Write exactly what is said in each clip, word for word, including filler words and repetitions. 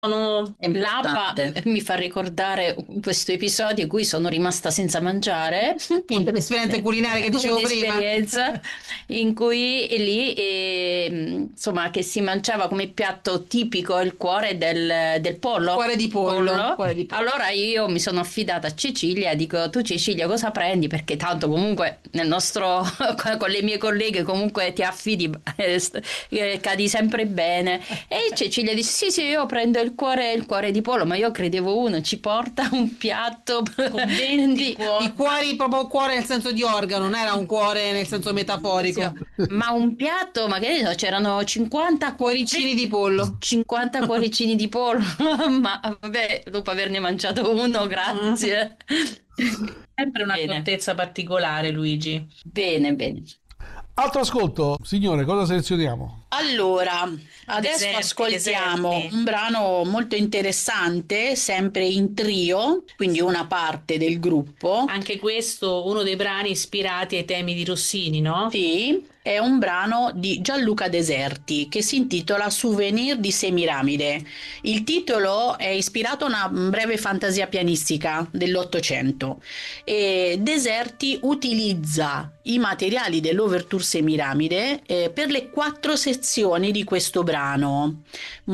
sono È l'ABBA importante. mi fa ricordare questo episodio in cui sono rimasta senza mangiare, Appunto, l'esperienza culinaria che dicevo prima. un'esperienza in cui lì eh, insomma che si mangiava come piatto tipico il cuore del, del pollo. Cuore di pollo, Pollo. cuore di pollo. Allora io mi sono affidata a Cecilia, dico tu Cecilia cosa prendi? Perché tanto comunque nel nostro con le mie colleghe comunque ti affidi, eh, st- eh, cadi sempre bene. E Cecilia disse sì sì io prendo il cuore, il cuore di pollo, ma io credevo uno ci porta un piatto Con venti di, cuori. I cuori, proprio cuore nel senso di organo, non era un cuore nel senso sì, metaforico. ma un piatto, magari no, c'erano cinquanta Cuoricini di pollo. cinquanta cuoricini di pollo, ma vabbè, dopo averne mangiato uno, grazie. Sempre una Bene, accortezza particolare, Luigi. bene, bene. Altro ascolto, signore, cosa selezioniamo? Allora, adesso Deserti, ascoltiamo deserti. un brano molto interessante, sempre in trio, quindi una parte del gruppo. Anche questo uno dei brani ispirati ai temi di Rossini, no? Sì, è un brano di Gianluca Deserti che si intitola Souvenir di Semiramide. Il titolo è ispirato a una breve fantasia pianistica dell'Ottocento e Deserti utilizza i materiali dell'Overture Semiramide eh, per le quattro sezioni di questo brano.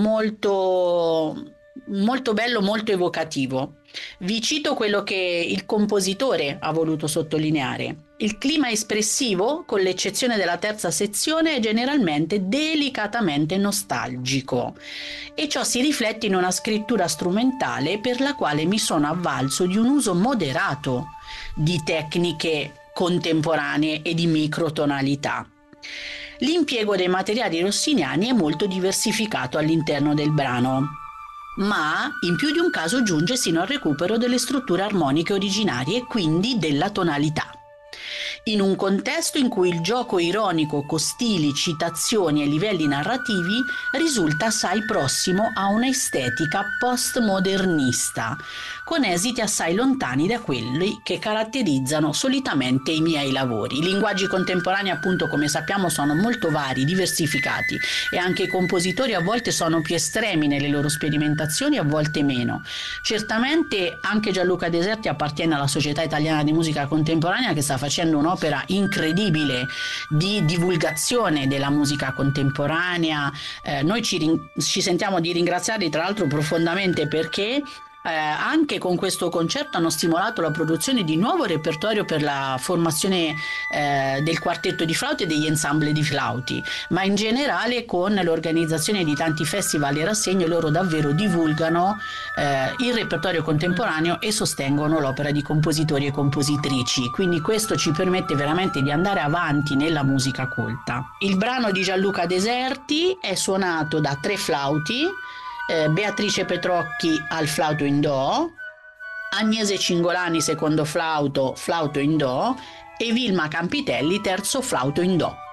Molto, molto bello, molto evocativo. Vi cito quello che il compositore ha voluto sottolineare. Il clima espressivo, con l'eccezione della terza sezione, è generalmente delicatamente nostalgico e ciò si riflette in una scrittura strumentale per la quale mi sono avvalso di un uso moderato di tecniche contemporanee e di microtonalità. L'impiego dei materiali rossiniani è molto diversificato all'interno del brano, ma in più di un caso giunge sino al recupero delle strutture armoniche originarie e quindi della tonalità. In un contesto in cui il gioco ironico con stili, citazioni e livelli narrativi risulta assai prossimo a una estetica postmodernista, con esiti assai lontani da quelli che caratterizzano solitamente i miei lavori. I linguaggi contemporanei, appunto, come sappiamo, sono molto vari, diversificati e anche i compositori a volte sono più estremi nelle loro sperimentazioni, a volte meno. Certamente anche Gianluca Deserti appartiene alla Società Italiana di Musica Contemporanea che sta facendo un'opera incredibile di divulgazione della musica contemporanea. Eh, noi ci, rin- ci sentiamo di ringraziarli tra l'altro profondamente perché eh, anche con questo concerto hanno stimolato la produzione di nuovo repertorio per la formazione eh, del quartetto di flauti e degli ensemble di flauti, ma in generale con l'organizzazione di tanti festival e rassegne loro davvero divulgano eh, il repertorio contemporaneo e sostengono l'opera di compositori e compositrici, quindi questo ci permette veramente di andare avanti nella musica colta. Il brano di Gianluca Deserti è suonato da tre flauti, eh, Beatrice Petrocchi al flauto in do, Agnese Cingolani secondo flauto, flauto in do e Vilma Campitelli terzo flauto in do.